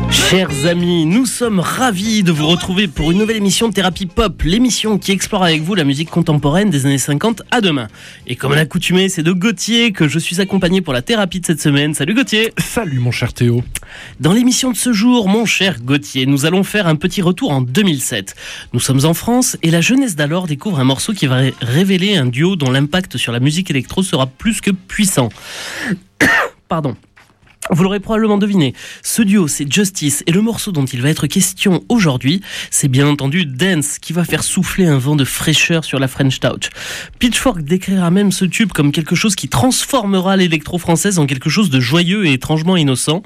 Chers amis, nous sommes ravis de vous retrouver pour une nouvelle émission de Thérapie Pop, l'émission qui explore avec vous la musique contemporaine des années 50 à demain. Et comme à l'accoutumée, c'est de Gauthier que je suis accompagné pour la thérapie de cette semaine. Salut Gauthier. Salut mon cher Théo. Dans l'émission de ce jour, mon cher Gauthier, nous allons faire un petit retour en 2007. Nous sommes en France et la jeunesse d'alors découvre un morceau qui va révéler un duo dont l'impact sur la musique électro sera plus que puissant. Pardon. Vous l'aurez probablement deviné, ce duo c'est Justice et le morceau dont il va être question aujourd'hui, c'est bien entendu Dance qui va faire souffler un vent de fraîcheur sur la French Touch. Pitchfork décrira même ce tube comme quelque chose qui transformera l'électro française en quelque chose de joyeux et étrangement innocent.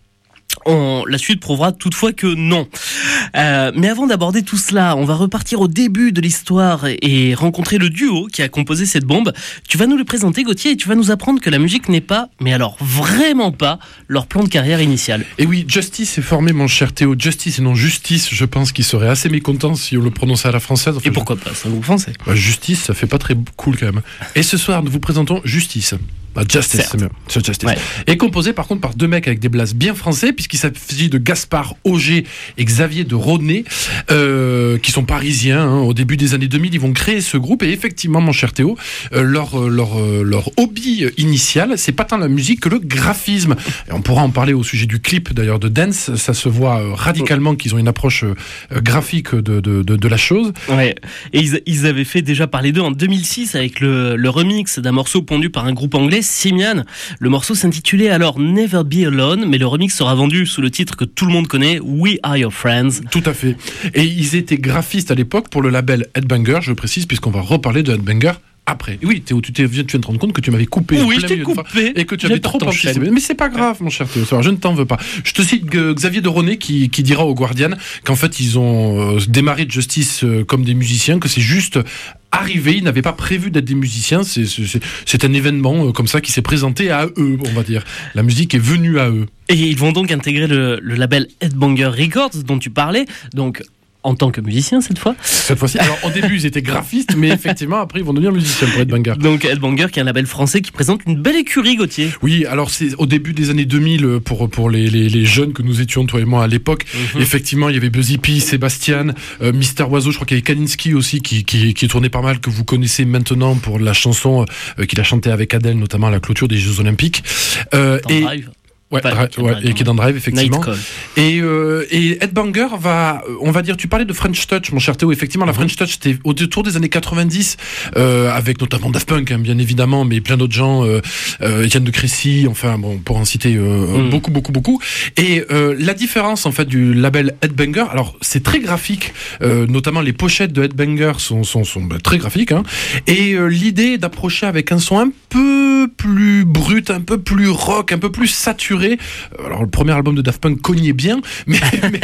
La suite prouvera toutefois que non. Mais avant d'aborder tout cela, on va repartir au début de l'histoire et rencontrer le duo qui a composé cette bombe. Tu vas nous le présenter, Gauthier, et tu vas nous apprendre que la musique n'est pas, mais alors vraiment pas, leur plan de carrière initial. Et oui, Justice est formé, mon cher Théo. Justice et non Justice, je pense qu'il serait assez mécontent si on le prononçait à la française. Enfin, et pourquoi pas, c'est un groupe français. Justice, ça fait pas très cool quand même. Et ce soir, nous vous présentons Justice. Justice, certes. c'est mieux. Justice. Ouais. Et composé par contre par deux mecs avec des blases bien français, puisqu'il s'agit de Gaspard Auger et Xavier de Rodney, qui sont parisiens. Au début des années 2000, ils vont créer ce groupe. Et effectivement, mon cher Théo, leur hobby initial, c'est pas tant la musique que le graphisme. Et on pourra en parler au sujet du clip d'ailleurs de Dance. Ça se voit radicalement qu'ils ont une approche graphique de la chose. Ouais. Et ils avaient fait déjà parler d'eux en 2006 avec le remix d'un morceau pondu par un groupe anglais, Simian. Le morceau s'intitulait alors Never Be Alone, mais le remix sera vendu sous le titre que tout le monde connaît, We Are Your Friends. Tout à fait. Et ils étaient graphistes à l'époque pour le label Headbanger, je précise, puisqu'on va reparler de Headbanger après. Oui, Théo, tu viens de te rendre compte que tu m'avais coupé. Oui, je t'ai coupé. Et que tu avais trop anticipé. Mais c'est pas grave, mon cher Théo, je ne t'en veux pas. Je te cite Xavier de Rodney qui dira au Guardian qu'en fait, ils ont démarré Justice comme des musiciens, que c'est juste arrivé, ils n'avaient pas prévu d'être des musiciens, c'est un événement comme ça qui s'est présenté à eux, on va dire. La musique est venue à eux. Et ils vont donc intégrer le label Headbanger Records dont tu parlais, donc en tant que musicien cette fois. Cette fois-ci. Alors au début ils étaient graphistes, mais effectivement après ils vont devenir musiciens pour Headbanger. Donc Headbanger qui est un label français qui présente une belle écurie, Gauthier. Oui, alors c'est au début des années 2000 pour les jeunes que nous étions toi et moi à l'époque. Effectivement il y avait Buzzy P, Sébastien, Mister Oiseau, je crois qu'il y avait Kaninski aussi qui tournait pas mal, que vous connaissez maintenant pour la chanson qu'il a chantée avec Adèle notamment à la clôture des Jeux Olympiques. Drive. Et qui est dans Drive, effectivement. Et Headbanger on va dire, tu parlais de French Touch, mon cher Théo. Effectivement, la French Touch, c'était autour des années 90, avec notamment Daft Punk, bien évidemment, mais plein d'autres gens, Étienne de Crécy, enfin, bon, pour en citer beaucoup. Et la différence, en fait, du label Headbanger, alors, c'est très graphique, notamment les pochettes de Headbanger sont très graphiques, et l'idée d'approcher avec un son un peu plus brut, un peu plus rock, un peu plus saturé. Alors le premier album de Daft Punk cognait bien, mais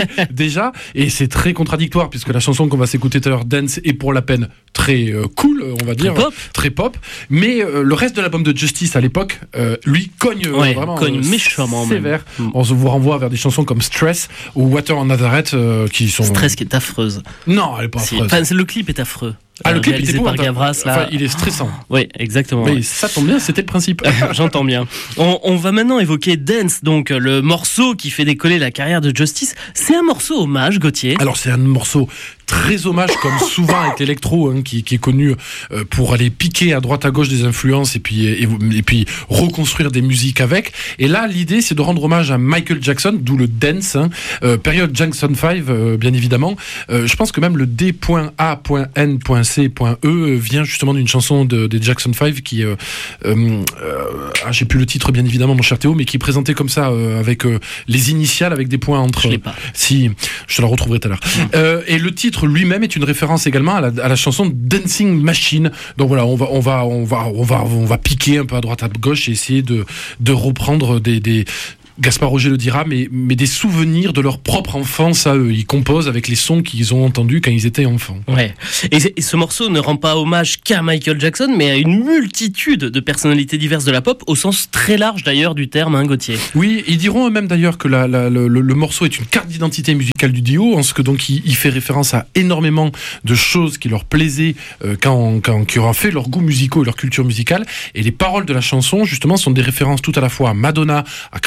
déjà, et c'est très contradictoire puisque la chanson qu'on va s'écouter tout à l'heure, Dance, est pour la peine très cool, on va dire, très pop, mais le reste de l'album de Justice à l'époque, lui cogne vraiment méchamment sévère. On se vous renvoie vers des chansons comme Stress ou Water on Nazareth qui sont... Stress qui est affreuse. Non, elle est pas affreuse. Enfin, le clip est affreux. Le clip était par Gavras, là. Enfin, il est stressant. Oui, exactement. Mais ça tombe bien, c'était le principe. J'entends bien. On va maintenant évoquer Dance, donc le morceau qui fait décoller la carrière de Justice. C'est un morceau hommage, Gauthier. Alors c'est un morceau très hommage, comme souvent avec l'électro, qui est connu pour aller piquer à droite à gauche des influences et puis reconstruire des musiques avec. Et là, l'idée, c'est de rendre hommage à Michael Jackson, d'où le Dance, période Jackson 5, bien évidemment. Je pense que même le D.A.N.C.E vient justement d'une chanson des Jackson 5 qui, j'ai plus le titre bien évidemment, mon cher Théo, mais qui est présenté comme ça avec les initiales avec des points entre. Je l'ai pas. Si, je te la retrouverai tout à l'heure. Et le titre lui-même est une référence également à la chanson Dancing Machine. Donc voilà, on va piquer un peu à droite à gauche et essayer de reprendre des Gaspard Auger le dira, mais des souvenirs de leur propre enfance à eux. Ils composent avec les sons qu'ils ont entendus quand ils étaient enfants. Ouais. Et ce morceau ne rend pas hommage qu'à Michael Jackson, mais à une multitude de personnalités diverses de la pop, au sens très large d'ailleurs du terme, Gauthier. Oui, ils diront eux-mêmes d'ailleurs que le morceau est une carte d'identité musicale du duo, en ce que donc il fait référence à énormément de choses qui leur plaisaient qui auraient fait leur goût musicaux et leur culture musicale. Et les paroles de la chanson, justement, sont des références tout à la fois à Madonna, à Kraftwerk,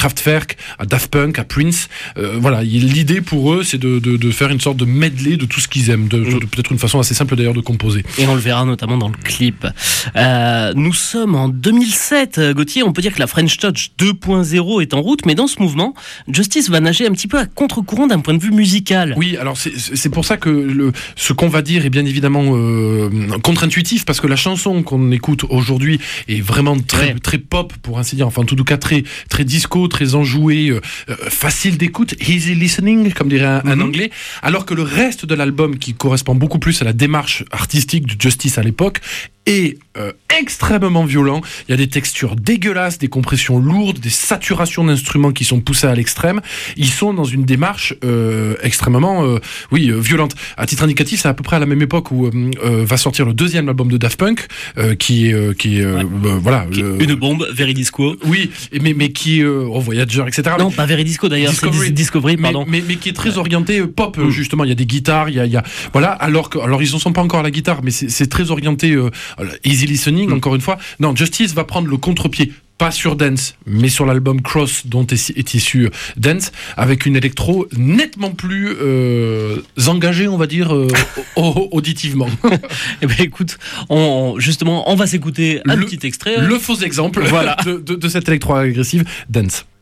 Kraftwerk, à Daft Punk, à Prince. Voilà, l'idée pour eux, c'est de faire une sorte de medley de tout ce qu'ils aiment, peut-être une façon assez simple d'ailleurs de composer. Et on le verra notamment dans le clip. Nous sommes en 2007, Gauthier, on peut dire que la French Touch 2.0 est en route, mais dans ce mouvement, Justice va nager un petit peu à contre-courant d'un point de vue musical. Oui, alors c'est pour ça que ce qu'on va dire est bien évidemment contre-intuitif, parce que la chanson qu'on écoute aujourd'hui est vraiment très pop, pour ainsi dire, enfin en tout cas très disco, très enjoué, facile d'écoute, easy listening, comme dirait un anglais, alors que le reste de l'album, qui correspond beaucoup plus à la démarche artistique de Justice à l'époque, est extrêmement violent. Il y a des textures dégueulasses, des compressions lourdes, des saturations d'instruments qui sont poussées à l'extrême. Ils sont dans une démarche extrêmement violente. À titre indicatif, c'est à peu près à la même époque où va sortir le deuxième album de Daft Punk, qui est une bombe, Veridisco. Oui, mais qui est Voyager, etc. Non, pas Veridisco d'ailleurs, c'est Discovery, pardon. Mais qui est très orienté pop, justement. Il y a des guitares, il y a voilà. Alors ils en sont pas encore à la guitare, mais c'est très orienté easy listening. Encore une fois, non, Justice va prendre le contre-pied, pas sur Dance, mais sur l'album Cross, dont est issu Dance, avec une électro nettement plus engagée, on va dire, auditivement. Eh ben écoute, on va s'écouter un petit extrait. Le faux exemple, voilà, de cette électro agressive, Dance.